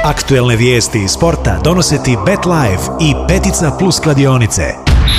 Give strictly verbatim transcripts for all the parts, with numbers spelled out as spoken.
Aktuelne vijesti iz sporta donose ti BetLife i Petica Plus kladionice.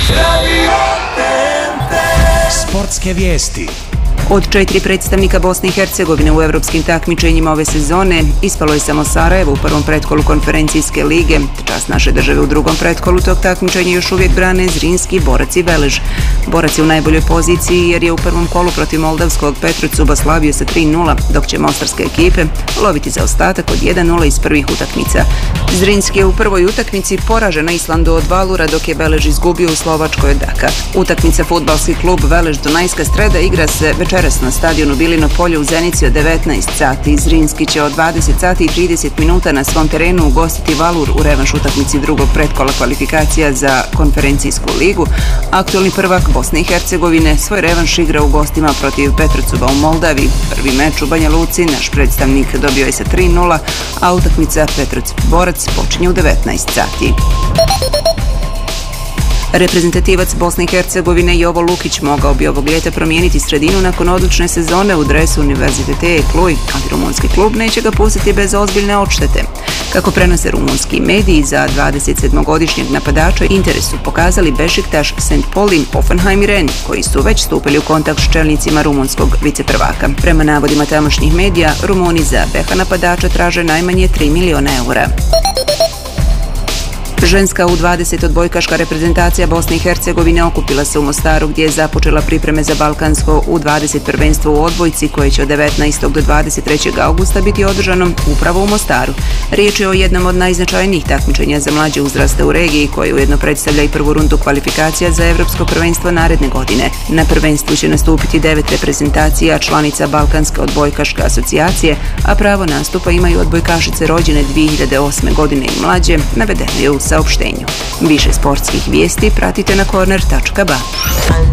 Sportske vijesti. Od četiri predstavnika Bosne i Hercegovine u evropskim takmičenjima ove sezone ispalo je samo Sarajevo u prvom pretkolu konferencijske lige. Čast naše države u drugom pretkolu tog takmičenja još uvijek brane Zrinski, Borac i Velež. Borac je u najboljoj poziciji jer je u prvom kolu protiv moldavskog Petrucuba slavio sa tri nula, dok će mostarske ekipe loviti za ostatak od jedan nula iz prvih utakmica. Zrinski je u prvoj utakmici poražen na Islandu od Valura, dok je Velež izgubio u Slovačkoj od Daka. Utakmica fudbalski klub Velež Dunajska Streda igra se večeras na stadionu Bilino polje u Zenici od devetnaest sati. Zrinski će od dvadeset sati i trideset minuta na svom terenu ugostiti Valur u revanš utakmici drugog pretkola kvalifikacija za konferencijsku ligu. Aktualni prvak Bosne i Hercegovine svoj revanš igra u gostima protiv Petrucuba u Moldavi. Prvi meč u Banja Luci naš predstavnik dobio je sa tri nula, a utakmica Petruc-Borac počinje u devetnaest sati. Reprezentativac Bosne i Hercegovine Jovo Lukić mogao bi ovog ljeta promijeniti sredinu nakon odlične sezone u dresu Univerzitete Cluj, ali rumunski klub neće ga pustiti bez ozbiljne odštete. Kako prenose rumunski mediji, za dvadesetsedmogodišnjeg napadača interes su pokazali Bešiktaš, Saint Pauli, Hoffenheim i Rennes, koji su već stupili u kontakt s čelnicima rumunskog viceprvaka. Prema navodima tamošnjih medija, Rumuni za beha napadača traže najmanje tri miliona eura. Ženska u dvadeset odbojkaška reprezentacija Bosne i Hercegovine okupila se u Mostaru, gdje je započela pripreme za balkansko u dvadeset prvenstvo u odbojci koje će od devetnaestog do dvadeset trećeg augusta biti održano upravo u Mostaru. Riječ je o jednom od najznačajnijih takmičenja za mlađe uzraste u regiji, koje ujedno predstavlja i prvu rundu kvalifikacija za evropsko prvenstvo naredne godine. Na prvenstvu će nastupiti devet reprezentacija članica Balkanske odbojkaške asocijacije, a pravo nastupa imaju odbojkašice rođene dvije hiljade osme godine i mlađe, navedeno je u saopštenju. Više sportskih vijesti pratite na korner tačka ba.